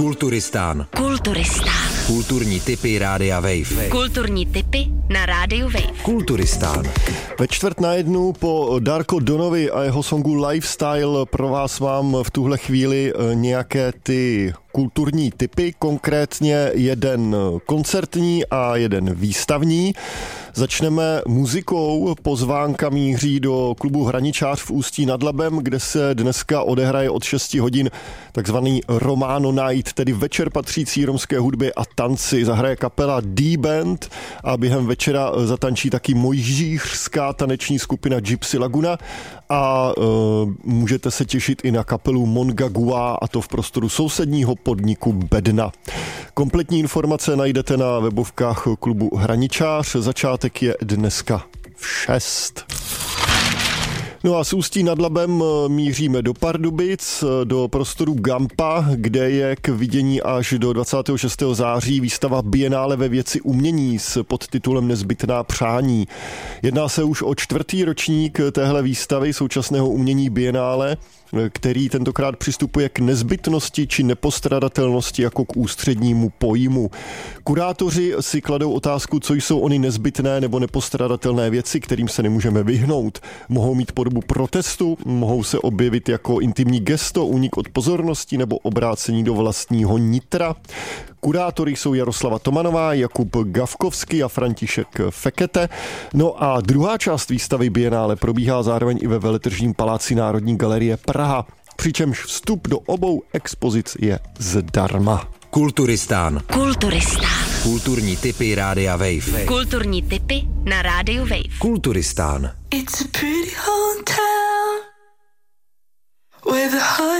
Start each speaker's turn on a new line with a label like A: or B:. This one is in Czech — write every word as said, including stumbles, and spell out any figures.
A: Kulturistán.
B: Kulturistán.
A: Kulturní tipy Rádia Wave.
B: Kulturní tipy na Rádiu Wave.
A: Kulturistán.
C: Ve čtvrt na jednu po Darko Donovi a jeho songu Lifestyle pro vás mám v tuhle chvíli nějaké ty kulturní tipy, konkrétně jeden koncertní a jeden výstavní. Začneme muzikou. Pozvánka míří do klubu Hraničář v Ústí nad Labem, kde se dneska odehraje od šesti hodin takzvaný Romano Night, tedy večer patřící romské hudbě a tanci. Zahraje kapela D-Band a během večera zatančí taky mojžířská taneční skupina Gypsy Laguna a uh, můžete se těšit i na kapelu Mongagua, a to v prostoru sousedního podniku Bedna. Kompletní informace najdete na webovkách klubu Hraničář. Začátek je dneska v šest. No a z Ústí nad Labem míříme do Pardubic, do prostoru Gampa, kde je k vidění až do dvacátého šestého září výstava Bienále ve věci umění s podtitulem Nezbytná přání. Jedná se už o čtvrtý ročník téhle výstavy současného umění Bienále, který tentokrát přistupuje k nezbytnosti či nepostradatelnosti jako k ústřednímu pojmu. Kurátoři si kladou otázku, co jsou ony nezbytné nebo nepostradatelné věci, kterým se nemůžeme vyhnout. Mohou mít podobu protestu, mohou se objevit jako intimní gesto, únik od pozornosti nebo obrácení do vlastního nitra. Kurátory jsou Jaroslava Tomanová, Jakub Gavkovský a František Fekete. No a druhá část výstavy Bienále probíhá zároveň i ve Veletržním paláci Národní galerie Praha, přičemž vstup do obou expozic je zdarma.
A: Kulturistán.
B: Kulturistán.
A: Kulturní tipy Rádia Wave.
B: Kulturní tipy na Rádiu Wave.
A: Kulturistán.
D: It's a pretty hometown with a heart